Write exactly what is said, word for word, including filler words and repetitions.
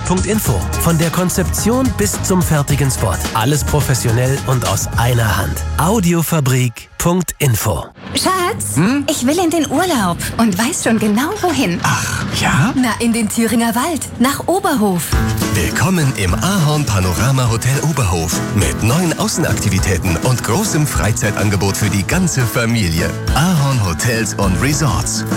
punkt info. Von der Konzeption bis zum fertigen Spot. Alles professionell und aus einer Hand. Audiofabrik punkt info. Schatz, hm? ich will in den Urlaub und weiß schon genau wohin. Ach, ja? Na, in den Thüringer Wald, nach Oberhof. Willkommen im Ahorn Panorama Hotel Oberhof mit neuen Außenaktivitäten und großem Freizeitangebot für die ganze Familie. Ahorn Hotels und Resorts.